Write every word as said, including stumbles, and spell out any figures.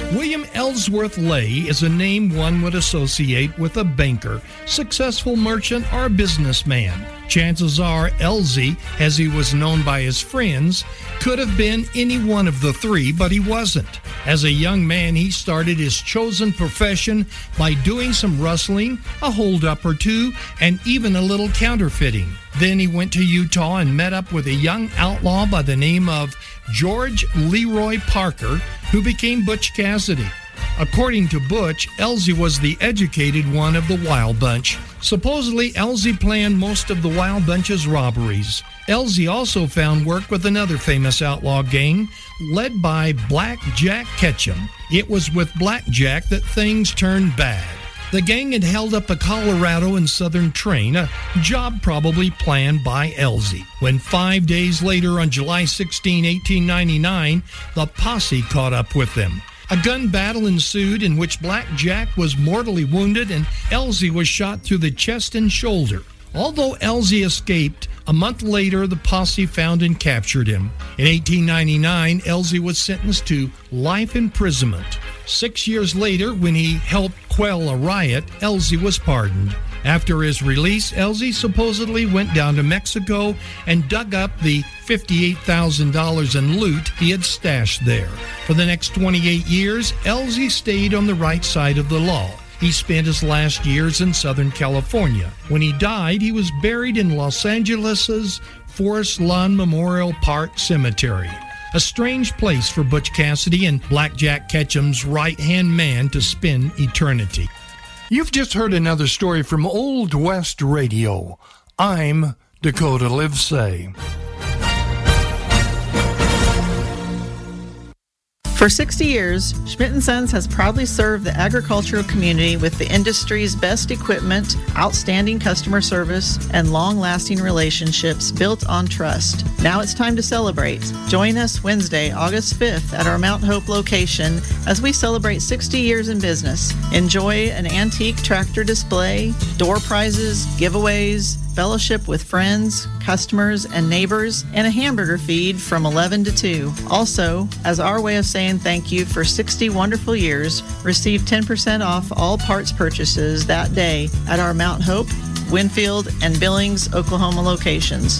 William Ellsworth Lay is a name one would associate with a banker, successful merchant, or businessman. Chances are Elsie, as he was known by his friends, could have been any one of the three, but he wasn't. As a young man, he started his chosen profession by doing some rustling, a holdup or two, and even a little counterfeiting. Then he went to Utah and met up with a young outlaw by the name of George Leroy Parker, who became Butch Cassidy. According to Butch, Elsie was the educated one of the Wild Bunch. Supposedly, Elsie planned most of the Wild Bunch's robberies. Elsie also found work with another famous outlaw gang, led by Black Jack Ketchum. It was with Black Jack that things turned bad. The gang had held up a Colorado and Southern train, a job probably planned by Elsie. When five days later, on July sixteenth, eighteen ninety-nine, the posse caught up with them. A gun battle ensued in which Black Jack was mortally wounded and Elsie was shot through the chest and shoulder. Although Elsie escaped, a month later the posse found and captured him. In eighteen ninety-nine, Elsie was sentenced to life imprisonment. Six years later, when he helped quell a riot, Elsie was pardoned. After his release, Elsie supposedly went down to Mexico and dug up the fifty-eight thousand dollars in loot he had stashed there. For the next twenty-eight years, Elsie stayed on the right side of the law. He spent his last years in Southern California. When he died, he was buried in Los Angeles' Forest Lawn Memorial Park Cemetery. A strange place for Butch Cassidy and Black Jack Ketchum's right-hand man to spend eternity. You've just heard another story from Old West Radio. I'm Dakota Livesay. For sixty years, Schmidt and Sons has proudly served the agricultural community with the industry's best equipment, outstanding customer service, and long-lasting relationships built on trust. Now it's time to celebrate. Join us Wednesday, August fifth at our Mount Hope location as we celebrate sixty years in business. Enjoy an antique tractor display, door prizes, giveaways, fellowship with friends, customers, and neighbors, and a hamburger feed from eleven to two. Also, as our way of saying thank you for sixty wonderful years, receive ten percent off all parts purchases that day at our Mount Hope, Winfield, and Billings, Oklahoma locations.